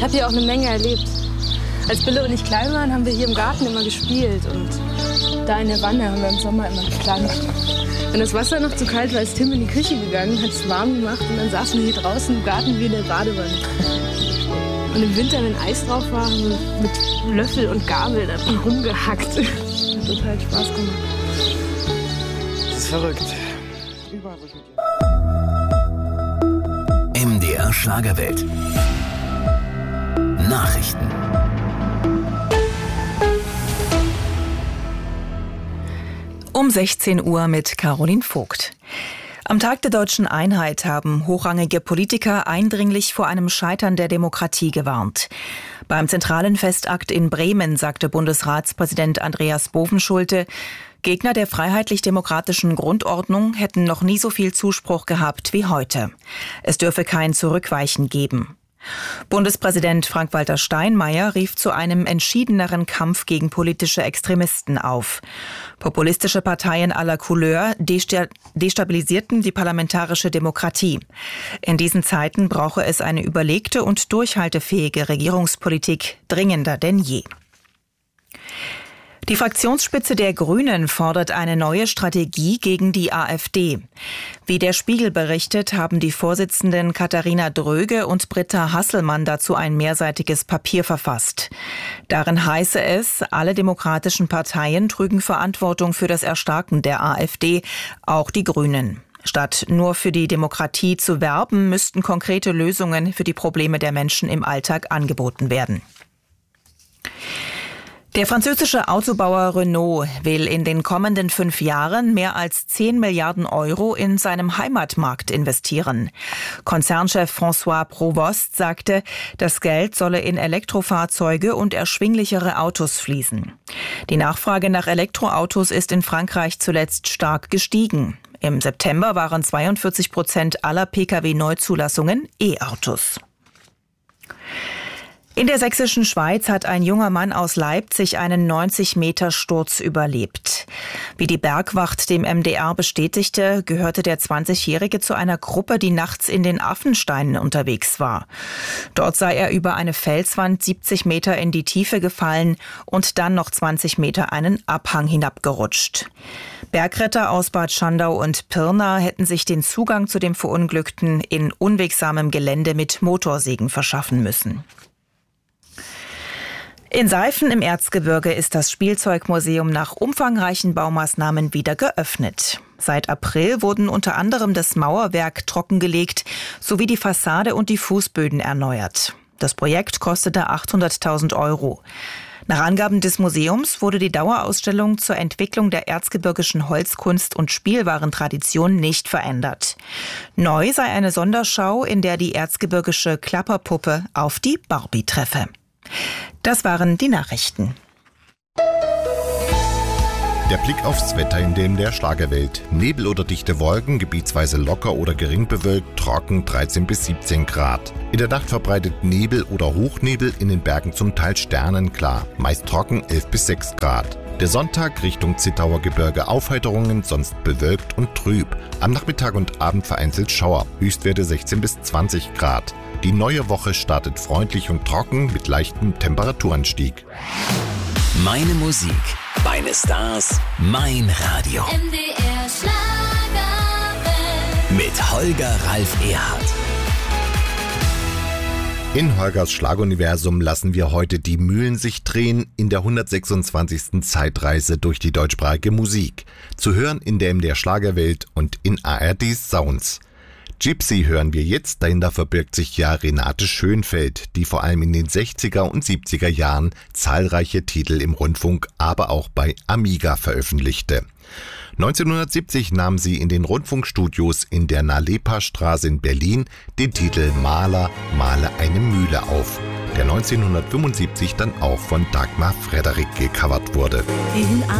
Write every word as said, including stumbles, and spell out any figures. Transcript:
Ich habe hier auch eine Menge erlebt. Als Bille und ich klein waren, haben wir hier im Garten immer gespielt. Und da in der Wanne haben wir im Sommer immer geplanscht. Wenn das Wasser noch zu kalt war, ist Tim in die Küche gegangen, hat es warm gemacht und dann saßen wir hier draußen im Garten wie in der Badewanne. Und im Winter, wenn Eis drauf war, haben wir mit Löffel und Gabel da rumgehackt. Das hat total Spaß gemacht. Das ist verrückt. Überall, wo ich mit dir. M D R Schlagerwelt. Nachrichten. Um sechzehn Uhr mit Caroline Vogt. Am Tag der deutschen Einheit haben hochrangige Politiker eindringlich vor einem Scheitern der Demokratie gewarnt. Beim zentralen Festakt in Bremen sagte Bundesratspräsident Andreas Bovenschulte, Gegner der freiheitlich-demokratischen Grundordnung hätten noch nie so viel Zuspruch gehabt wie heute. Es dürfe kein Zurückweichen geben. Bundespräsident Frank-Walter Steinmeier rief zu einem entschiedeneren Kampf gegen politische Extremisten auf. Populistische Parteien aller Couleur destabilisierten die parlamentarische Demokratie. In diesen Zeiten brauche es eine überlegte und durchhaltefähige Regierungspolitik dringender denn je. Die Fraktionsspitze der Grünen fordert eine neue Strategie gegen die AfD. Wie der Spiegel berichtet, haben die Vorsitzenden Katharina Dröge und Britta Hasselmann dazu ein mehrseitiges Papier verfasst. Darin heiße es, alle demokratischen Parteien trügen Verantwortung für das Erstarken der AfD, auch die Grünen. Statt nur für die Demokratie zu werben, müssten konkrete Lösungen für die Probleme der Menschen im Alltag angeboten werden. Der französische Autobauer Renault will in den kommenden fünf Jahren mehr als zehn Milliarden Euro in seinem Heimatmarkt investieren. Konzernchef François Provost sagte, das Geld solle in Elektrofahrzeuge und erschwinglichere Autos fließen. Die Nachfrage nach Elektroautos ist in Frankreich zuletzt stark gestiegen. Im September waren zweiundvierzig Prozent aller Pkw-Neuzulassungen E-Autos. In der sächsischen Schweiz hat ein junger Mann aus Leipzig einen neunzig Meter Sturz überlebt. Wie die Bergwacht dem M D R bestätigte, gehörte der zwanzigjährige zu einer Gruppe, die nachts in den Affensteinen unterwegs war. Dort sei er über eine Felswand siebzig Meter in die Tiefe gefallen und dann noch zwanzig Meter einen Abhang hinabgerutscht. Bergretter aus Bad Schandau und Pirna hätten sich den Zugang zu dem Verunglückten in unwegsamem Gelände mit Motorsägen verschaffen müssen. In Seifen im Erzgebirge ist das Spielzeugmuseum nach umfangreichen Baumaßnahmen wieder geöffnet. Seit April wurden unter anderem das Mauerwerk trockengelegt sowie die Fassade und die Fußböden erneuert. Das Projekt kostete achthunderttausend Euro. Nach Angaben des Museums wurde die Dauerausstellung zur Entwicklung der erzgebirgischen Holzkunst und Spielwarentradition nicht verändert. Neu sei eine Sonderschau, in der die erzgebirgische Klapperpuppe auf die Barbie treffe. Das waren die Nachrichten. Der Blick aufs Wetter in dem der Schlagerwelt. Nebel oder dichte Wolken, gebietsweise locker oder gering bewölkt, trocken dreizehn bis siebzehn Grad. In der Nacht verbreitet Nebel oder Hochnebel, in den Bergen zum Teil sternenklar, meist trocken elf bis sechs Grad. Der Sonntag Richtung Zittauer Gebirge Aufheiterungen, sonst bewölkt und trüb. Am Nachmittag und Abend vereinzelt Schauer, Höchstwerte sechzehn bis zwanzig Grad. Die neue Woche startet freundlich und trocken mit leichtem Temperaturanstieg. Meine Musik, meine Stars, mein Radio. M D R Schlagerwelt. Mit Holger Ralf Erhardt. In Holgers Schlageruniversum lassen wir heute die Mühlen sich drehen in der hundertsechsundzwanzigsten Zeitreise durch die deutschsprachige Musik. Zu hören in der M D R Schlagerwelt und in A R D's Sounds. Gypsy hören wir jetzt, dahinter verbirgt sich ja Renate Schönfeld, die vor allem in den sechziger und siebziger Jahren zahlreiche Titel im Rundfunk, aber auch bei Amiga veröffentlichte. neunzehnhundertsiebzig nahm sie in den Rundfunkstudios in der Nalepa-Straße in Berlin den Titel Maler, male eine Mühle auf, der neunzehnhundertfünfundsiebzig dann auch von Dagmar Frederik gecovert wurde. In